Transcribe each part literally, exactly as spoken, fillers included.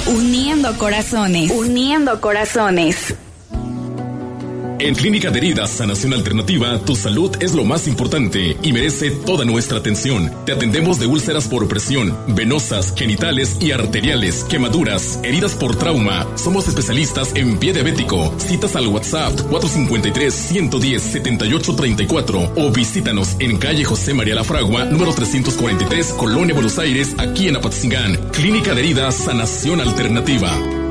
Uniendo corazones. Uniendo corazones. En Clínica de Heridas Sanación Alternativa, tu salud es lo más importante y merece toda nuestra atención. Te atendemos de úlceras por presión, venosas, genitales y arteriales, quemaduras, heridas por trauma. Somos especialistas en pie diabético. Citas al WhatsApp cuatro cinco tres, uno uno cero, siete ocho tres cuatro o visítanos en calle José María La Fragua, número trescientos cuarenta y tres, Colonia Buenos Aires, aquí en Apatzingán. Clínica de Heridas Sanación Alternativa.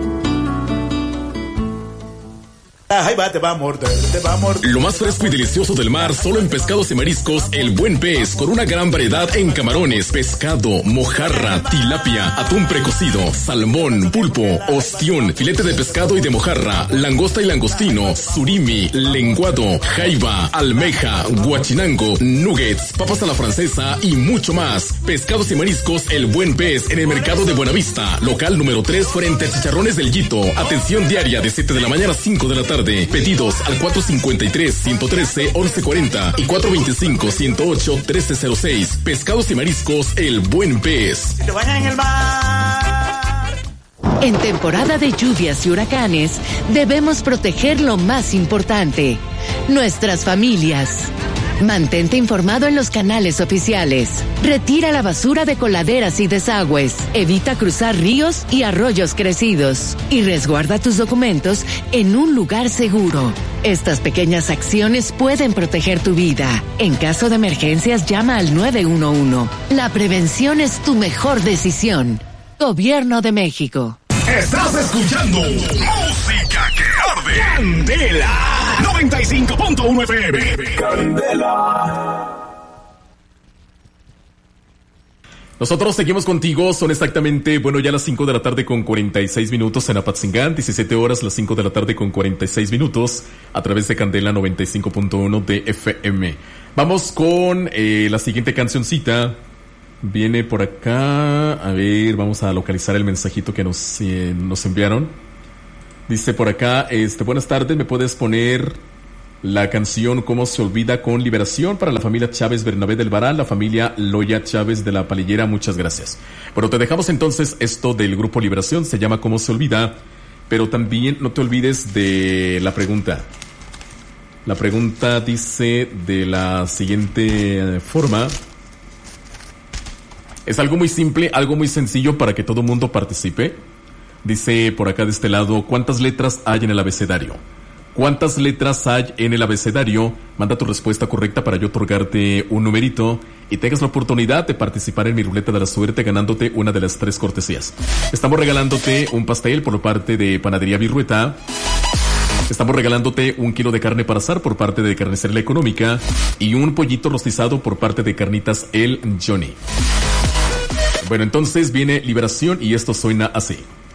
Ahí va, te va a morder, te va a morder. Lo más fresco y delicioso del mar, solo en pescados y mariscos, El Buen Pez, con una gran variedad en camarones, pescado, mojarra, tilapia, atún precocido, salmón, pulpo, ostión, filete de pescado y de mojarra, langosta y langostino, surimi, lenguado, jaiba, almeja, guachinango, nuggets, papas a la francesa y mucho más. Pescados y mariscos, El Buen Pez, en el mercado de Buenavista, local número tres, frente a Chicharrones del Yito. Atención diaria de siete de la mañana a cinco de la tarde. Pedidos al cuatro cinco tres, uno uno tres, once cuarenta y cuatro veinticinco, ciento ocho, trece cero seis. Pescados y mariscos, El Buen Pez. Te bañan en el mar. En temporada de lluvias y huracanes, debemos proteger lo más importante: nuestras familias. Mantente informado en los canales oficiales. Retira la basura de coladeras y desagües. Evita cruzar ríos y arroyos crecidos. Y resguarda tus documentos en un lugar seguro. Estas pequeñas acciones pueden proteger tu vida. En caso de emergencias, llama al nueve uno uno. La prevención es tu mejor decisión. Gobierno de México. Estás escuchando música que arde. Candela noventa y cinco punto uno F M. Candela. Nosotros seguimos contigo, son exactamente, bueno, ya las cinco de la tarde con cuarenta y seis minutos en Apatzingán, diecisiete horas, las cinco de la tarde con cuarenta y seis minutos, a través de Candela noventa y cinco punto uno de F M. Vamos con eh, la siguiente cancioncita. Viene por acá, a ver, vamos a localizar el mensajito que nos, eh, nos enviaron. Dice por acá, este, buenas tardes, ¿me puedes poner la canción Cómo se olvida con Liberación para la familia Chávez Bernabé del Varal, la familia Loya Chávez de la Palillera? Muchas gracias. Bueno, te dejamos entonces esto del grupo Liberación, se llama Cómo se olvida, pero también no te olvides de la pregunta. La pregunta dice de la siguiente forma. Es algo muy simple, algo muy sencillo para que todo el mundo participe. Dice por acá de este lado, ¿cuántas letras hay en el abecedario? ¿Cuántas letras hay en el abecedario? Manda tu respuesta correcta para yo otorgarte un numerito y tengas la oportunidad de participar en mi ruleta de la suerte ganándote una de las tres cortesías. Estamos regalándote un pastel por parte de Panadería Virrueta. Estamos regalándote un kilo de carne para asar por parte de Carnicería La Económica y un pollito rostizado por parte de Carnitas El Johnny. Bueno, entonces viene Liberación y esto suena así.